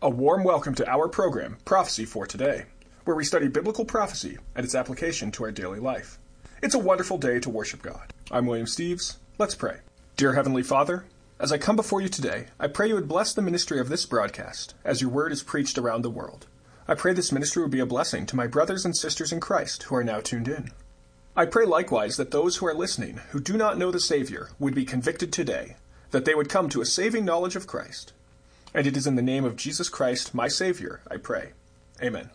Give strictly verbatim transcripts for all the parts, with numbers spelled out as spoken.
A warm welcome to our program, Prophecy for Today, where we study biblical prophecy and its application to our daily life. It's a wonderful day to worship God. I'm William Steves. Let's pray. Dear Heavenly Father, as I come before you today, I pray you would bless the ministry of this broadcast as your word is preached around the world. I pray this ministry would be a blessing to my brothers and sisters in Christ who are now tuned in. I pray likewise that those who are listening who do not know the Savior would be convicted today, that they would come to a saving knowledge of Christ. And it is in the name of Jesus Christ, my Savior, I pray. Amen.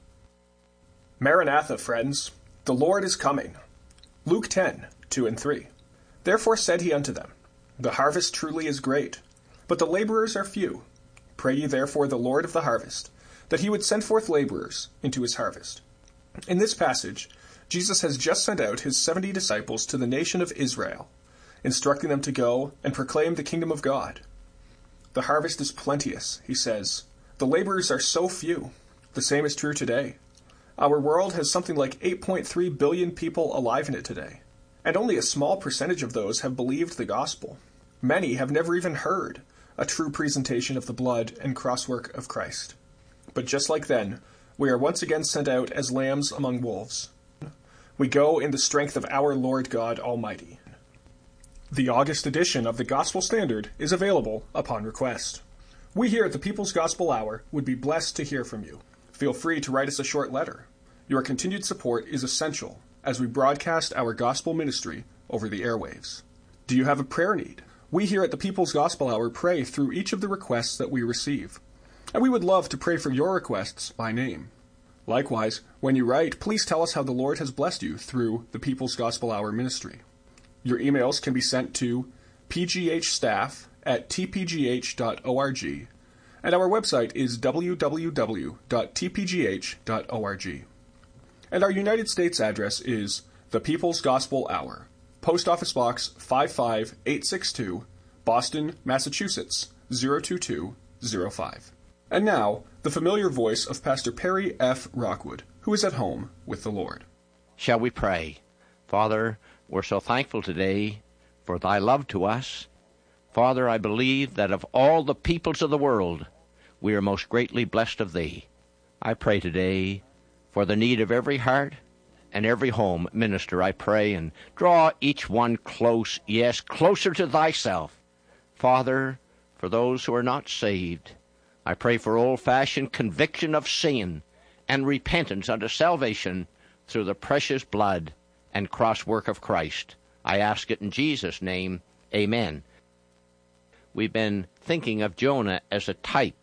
Maranatha, friends, the Lord is coming. Luke ten, two and three. Therefore said he unto them, The harvest truly is great, but the laborers are few. Pray ye therefore the Lord of the harvest, that he would send forth laborers into his harvest. In this passage, Jesus has just sent out his seventy disciples to the nation of Israel, instructing them to go and proclaim the kingdom of God. The harvest is plenteous, he says. The laborers are so few. The same is true today. Our world has something like eight point three billion people alive in it today, and only a small percentage of those have believed the gospel. Many have never even heard a true presentation of the blood and crosswork of Christ. But just like then, we are once again sent out as lambs among wolves. We go in the strength of our Lord God Almighty. The August edition of the Gospel Standard is available upon request. We here at the People's Gospel Hour would be blessed to hear from you. Feel free to write us a short letter. Your continued support is essential as we broadcast our gospel ministry over the airwaves. Do you have a prayer need? We here at the People's Gospel Hour pray through each of the requests that we receive, and we would love to pray for your requests by name. Likewise, when you write, please tell us how the Lord has blessed you through the People's Gospel Hour ministry. Your emails can be sent to p g h staff at t p g h dot org, and our website is w w w dot t p g h dot org. And our United States address is The People's Gospel Hour, Post Office Box five five eight six two, Boston, Massachusetts zero two two zero five. And now, the familiar voice of Pastor Perry F. Rockwood, who is at home with the Lord. Shall we pray? Father, we're so thankful today for thy love to us. Father, I believe that of all the peoples of the world, we are most greatly blessed of thee. I pray today for the need of every heart and every home. Minister, I pray, and draw each one close, yes, closer to thyself. Father, for those who are not saved, I pray for old-fashioned conviction of sin and repentance unto salvation through the precious blood and cross work of Christ. I ask it in Jesus' name. Amen. We've been thinking of Jonah as a type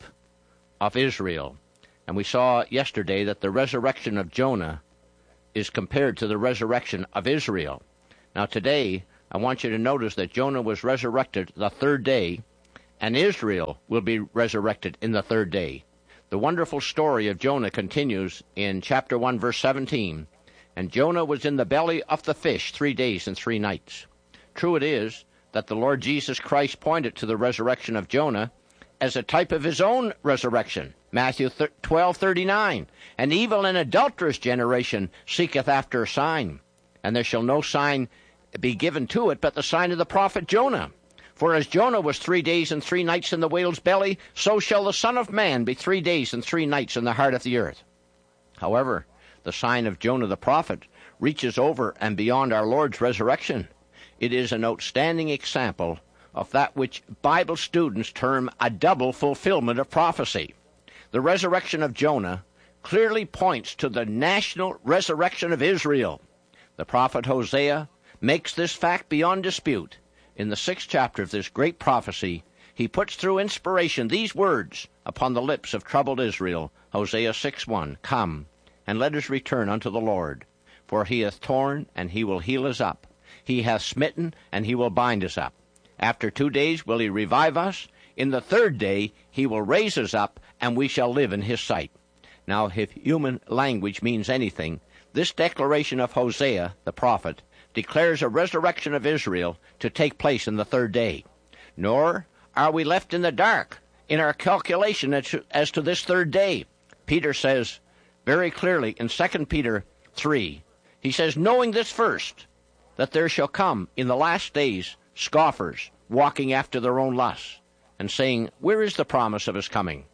of Israel, and we saw yesterday that the resurrection of Jonah is compared to the resurrection of Israel. Now today, I want you to notice that Jonah was resurrected the third day, and Israel will be resurrected in the third day. The wonderful story of Jonah continues in chapter one, verse seventeen. And Jonah was in the belly of the fish three days and three nights. True it is that the Lord Jesus Christ pointed to the resurrection of Jonah as a type of his own resurrection. Matthew twelve thirty-nine. An evil and adulterous generation seeketh after a sign, and there shall no sign be given to it but the sign of the prophet Jonah. For as Jonah was three days and three nights in the whale's belly, so shall the Son of Man be three days and three nights in the heart of the earth. However, the sign of Jonah the prophet reaches over and beyond our Lord's resurrection. It is an outstanding example of that which Bible students term a double fulfillment of prophecy. The resurrection of Jonah clearly points to the national resurrection of Israel. The prophet Hosea makes this fact beyond dispute. In the sixth chapter of this great prophecy, he puts through inspiration these words upon the lips of troubled Israel. Hosea six one, Come, and let us return unto the Lord. For he hath torn, and he will heal us up. He hath smitten, and he will bind us up. After two days will he revive us. In the third day he will raise us up, and we shall live in his sight. Now, if human language means anything, this declaration of Hosea, the prophet, declares a resurrection of Israel to take place in the third day. Nor are we left in the dark in our calculation as to, as to this third day. Peter says very clearly in Second Peter three, he says, knowing this first, that there shall come in the last days scoffers, walking after their own lusts, and saying, where is the promise of his coming?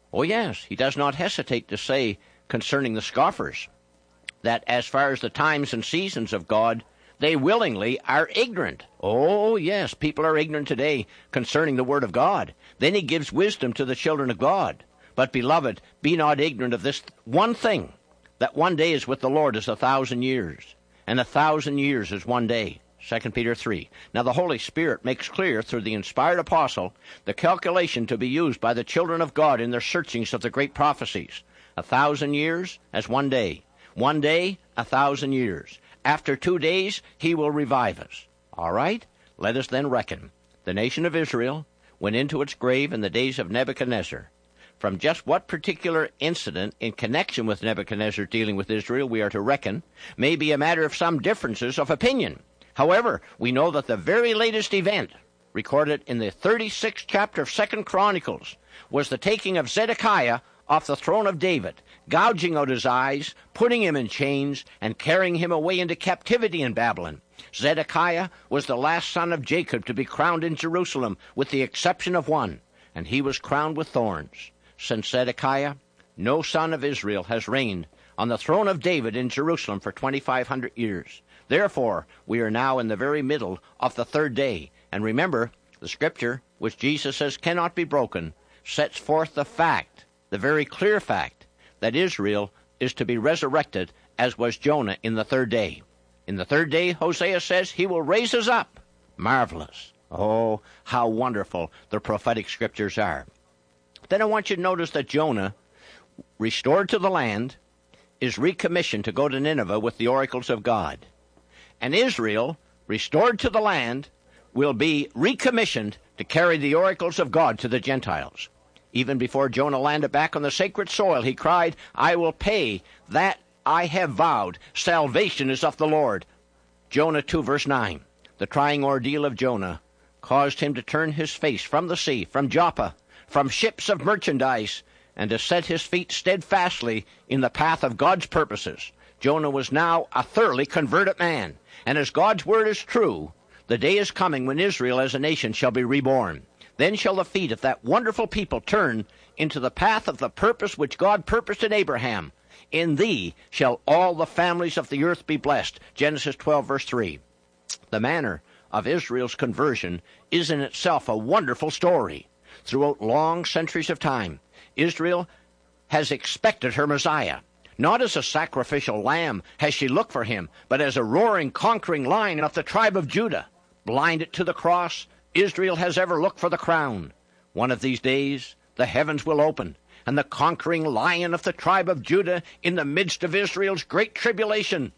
Oh yes, he does not hesitate to say concerning the scoffers that as far as the times and seasons of God, they willingly are ignorant. Oh yes, people are ignorant today concerning the Word of God. Then he gives wisdom to the children of God. But beloved, be not ignorant of this one thing, that one day is with the Lord as a thousand years, and a thousand years is one day. Second Peter three. Now the Holy Spirit makes clear through the inspired apostle the calculation to be used by the children of God in their searchings of the great prophecies. A thousand years as one day. One day, a thousand years. After two days, he will revive us. All right? Let us then reckon. The nation of Israel went into its grave in the days of Nebuchadnezzar. From just what particular incident in connection with Nebuchadnezzar dealing with Israel we are to reckon may be a matter of some differences of opinion. However, we know that the very latest event, recorded in the thirty-sixth chapter of Second Chronicles, was the taking of Zedekiah off the throne of David, gouging out his eyes, putting him in chains, and carrying him away into captivity in Babylon. Zedekiah was the last son of Jacob to be crowned in Jerusalem, with the exception of one, and he was crowned with thorns. Since Zedekiah, no son of Israel has reigned on the throne of David in Jerusalem for twenty-five hundred years. Therefore, we are now in the very middle of the third day. And remember, the scripture, which Jesus says cannot be broken, sets forth the fact, the very clear fact, that Israel is to be resurrected as was Jonah in the third day. In the third day, Hosea says, he will raise us up. Marvelous. Oh, how wonderful the prophetic scriptures are. Then I want you to notice that Jonah, restored to the land, is recommissioned to go to Nineveh with the oracles of God. And Israel, restored to the land, will be recommissioned to carry the oracles of God to the Gentiles. Even before Jonah landed back on the sacred soil, he cried, I will pay that I have vowed. Salvation is of the Lord. Jonah two, verse nine. The trying ordeal of Jonah caused him to turn his face from the sea, from Joppa, from ships of merchandise, and to set his feet steadfastly in the path of God's purposes. Jonah was now a thoroughly converted man. And as God's word is true, the day is coming when Israel as a nation shall be reborn. Then shall the feet of that wonderful people turn into the path of the purpose which God purposed in Abraham. In thee shall all the families of the earth be blessed. Genesis twelve, verse three. The manner of Israel's conversion is in itself a wonderful story. Throughout long centuries of time, Israel has expected her Messiah. Not as a sacrificial lamb has she looked for him, but as a roaring, conquering lion of the tribe of Judah. Blinded to the cross, Israel has ever looked for the crown. One of these days, the heavens will open, and the conquering lion of the tribe of Judah in the midst of Israel's great tribulation,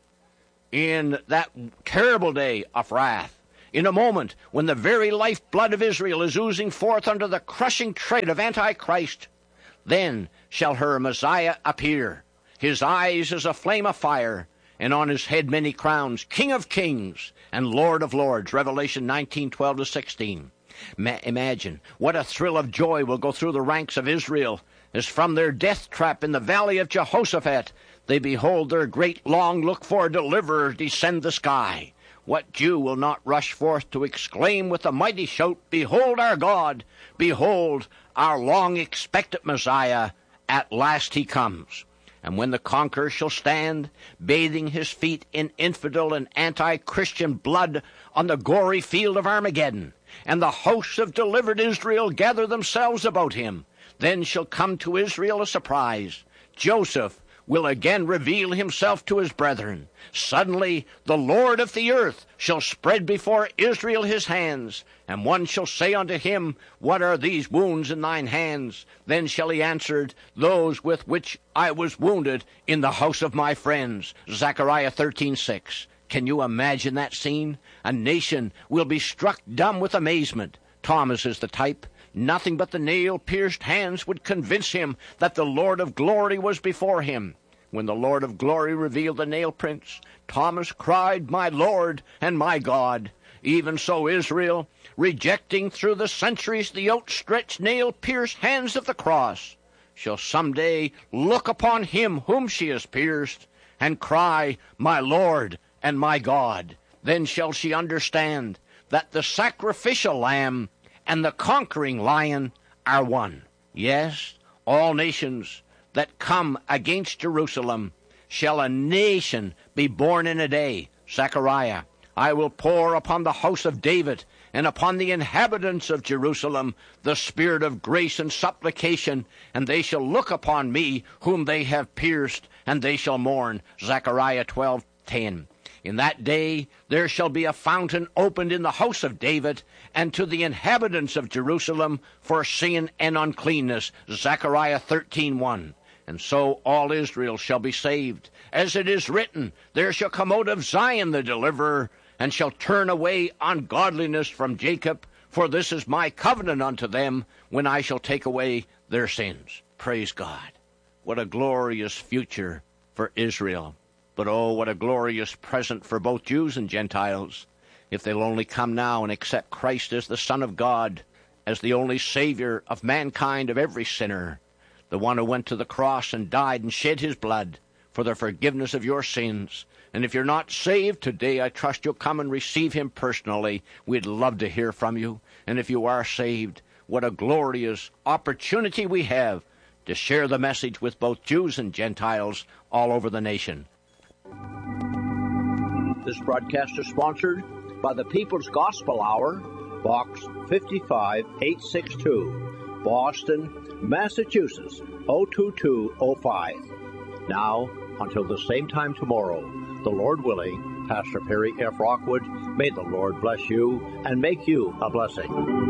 in that terrible day of wrath, in a moment when the very lifeblood of Israel is oozing forth under the crushing tread of Antichrist, then shall her Messiah appear. His eyes as a flame of fire, and on his head many crowns, King of kings and Lord of lords. Revelation nineteen, twelve to sixteen. Ma- imagine what a thrill of joy will go through the ranks of Israel as from their death trap in the valley of Jehoshaphat they behold their great long-looked-for deliverer descend the sky. What Jew will not rush forth to exclaim with a mighty shout, Behold our God! Behold our long-expected Messiah! At last he comes. And when the conqueror shall stand, bathing his feet in infidel and anti-Christian blood on the gory field of Armageddon, and the hosts of delivered Israel gather themselves about him, then shall come to Israel a surprise. Joseph will again reveal himself to his brethren. Suddenly the Lord of the earth shall spread before Israel his hands, and one shall say unto him, What are these wounds in thine hands? Then shall he answer, Those with which I was wounded in the house of my friends. Zechariah thirteen, six. Can you imagine that scene? A nation will be struck dumb with amazement. Thomas is the type. Nothing but the nail-pierced hands would convince him that the Lord of glory was before him. When the Lord of glory revealed the nail prints, Thomas cried, My Lord and my God. Even so Israel, rejecting through the centuries the outstretched nail-pierced hands of the cross, shall someday look upon him whom she has pierced and cry, My Lord and my God. Then shall she understand that the sacrificial lamb and the conquering lion are one. Yes, all nations that come against Jerusalem shall a nation be born in a day. Zechariah, I will pour upon the house of David and upon the inhabitants of Jerusalem the spirit of grace and supplication, and they shall look upon me whom they have pierced, and they shall mourn. Zechariah twelve ten. In that day there shall be a fountain opened in the house of David, and to the inhabitants of Jerusalem for sin and uncleanness. Zechariah thirteen one. And so all Israel shall be saved. As it is written, there shall come out of Zion the deliverer, and shall turn away ungodliness from Jacob, for this is my covenant unto them, when I shall take away their sins. Praise God. What a glorious future for Israel. But oh, what a glorious present for both Jews and Gentiles, if they'll only come now and accept Christ as the Son of God, as the only Savior of mankind, of every sinner, the one who went to the cross and died and shed his blood for the forgiveness of your sins. And if you're not saved today, I trust you'll come and receive him personally. We'd love to hear from you. And if you are saved, what a glorious opportunity we have to share the message with both Jews and Gentiles all over the nation. This broadcast is sponsored by the People's Gospel Hour, Box five eight six two, Boston, Massachusetts, oh two two oh five. Now, until the same time tomorrow, the Lord willing, Pastor Perry F. Rockwood, may the Lord bless you and make you a blessing.